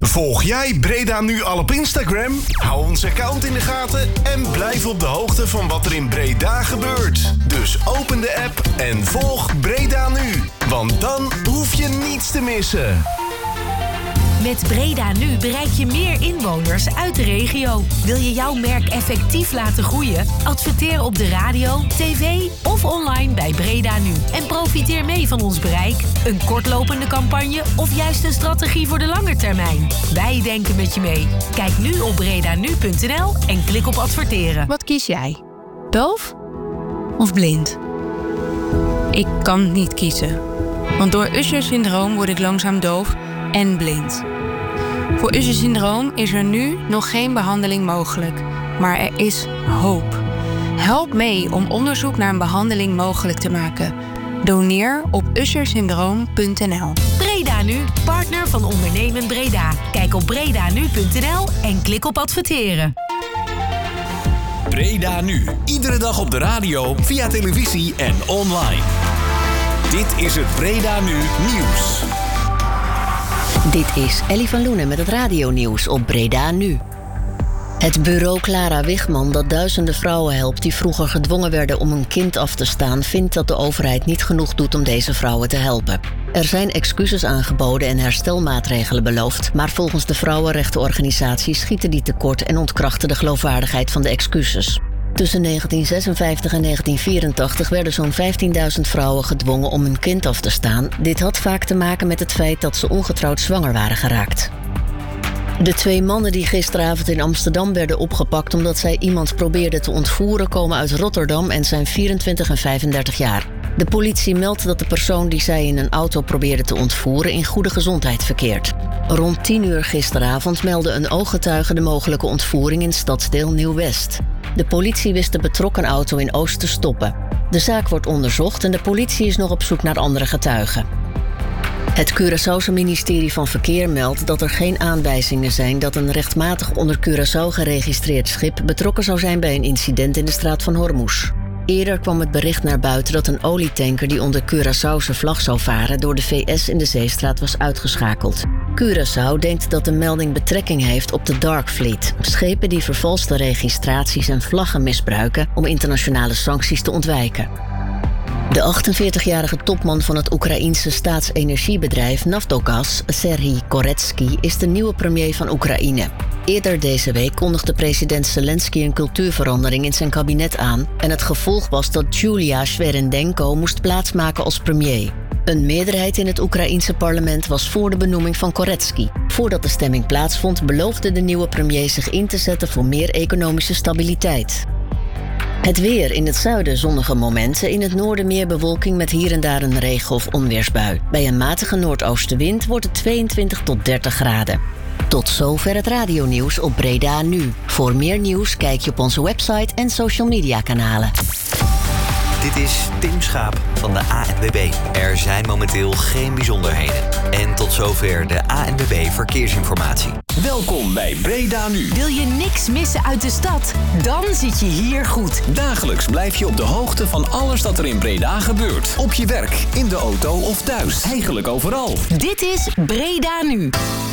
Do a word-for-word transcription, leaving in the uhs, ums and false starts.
Volg jij Breda Nu al op Instagram? Hou ons account in de gaten en blijf op de hoogte van wat er in Breda gebeurt. Dus open de app en volg Breda Nu. Want dan hoef je niets te missen. Met Breda Nu bereik je meer inwoners uit de regio. Wil je jouw merk effectief laten groeien? Adverteer op de radio, tv of online bij Breda Nu. En profiteer mee van ons bereik, een kortlopende campagne of juist een strategie voor de lange termijn. Wij denken met je mee. Kijk nu op bredanu punt n l en klik op adverteren. Wat kies jij? Doof of blind? Ik kan niet kiezen. Want door Usher-syndroom word ik langzaam doof en blind. Voor Usher-syndroom is er nu nog geen behandeling mogelijk. Maar er is hoop. Help mee om onderzoek naar een behandeling mogelijk te maken. Doneer op usher syndroom punt n l. Breda Nu, partner van Ondernemen Breda. Kijk op bredanu punt n l en klik op adverteren. Breda Nu. Iedere dag op de radio, via televisie en online. Dit is het Breda Nu Nieuws. Dit is Ellie van Loenen met het radionieuws op Breda Nu. Het bureau Clara Wigman, dat duizenden vrouwen helpt die vroeger gedwongen werden om een kind af te staan, vindt dat de overheid niet genoeg doet om deze vrouwen te helpen. Er zijn excuses aangeboden en herstelmaatregelen beloofd, maar volgens de vrouwenrechtenorganisatie schieten die tekort en ontkrachten de geloofwaardigheid van de excuses. Tussen negentien zesenvijftig en negentien vierentachtig werden zo'n vijftienduizend vrouwen gedwongen om een kind af te staan. Dit had vaak te maken met het feit dat ze ongetrouwd zwanger waren geraakt. De twee mannen die gisteravond in Amsterdam werden opgepakt omdat zij iemand probeerden te ontvoeren, komen uit Rotterdam en zijn vierentwintig en vijfendertig jaar. De politie meldt dat de persoon die zij in een auto probeerde te ontvoeren in goede gezondheid verkeert. Rond tien uur gisteravond meldde een ooggetuige de mogelijke ontvoering in stadsdeel Nieuw-West. De politie wist de betrokken auto in Oost te stoppen. De zaak wordt onderzocht en de politie is nog op zoek naar andere getuigen. Het Curaçaose ministerie van Verkeer meldt dat er geen aanwijzingen zijn dat een rechtmatig onder Curaçao geregistreerd schip betrokken zou zijn bij een incident in de straat van Hormuz. Eerder kwam het bericht naar buiten dat een olietanker die onder Curaçaose vlag zou varen door de V S in de zeestraat was uitgeschakeld. Curaçao denkt dat de melding betrekking heeft op de Dark Fleet, schepen die vervalste registraties en vlaggen misbruiken om internationale sancties te ontwijken. De achtenveertigjarige topman van het Oekraïense staatsenergiebedrijf Naftogaz, Serhiy Koretsky, is de nieuwe premier van Oekraïne. Eerder deze week kondigde president Zelensky een cultuurverandering in zijn kabinet aan en het gevolg was dat Julia Sverdenko moest plaatsmaken als premier. Een meerderheid in het Oekraïense parlement was voor de benoeming van Koretsky. Voordat de stemming plaatsvond, beloofde de nieuwe premier zich in te zetten voor meer economische stabiliteit. Het weer: in het zuiden zonnige momenten, in het noorden meer bewolking met hier en daar een regen- of onweersbui. Bij een matige noordoostenwind wordt het tweeëntwintig tot dertig graden. Tot zover het radionieuws op Breda Nu. Voor meer nieuws kijk je op onze website en social media kanalen. Dit is Tim Schaap van de A N W B. Er zijn momenteel geen bijzonderheden. En tot zover de A N W B Verkeersinformatie. Welkom bij Breda Nu. Wil je niks missen uit de stad? Dan zit je hier goed. Dagelijks blijf je op de hoogte van alles dat er in Breda gebeurt. Op je werk, in de auto of thuis. Eigenlijk overal. Dit is Breda Nu.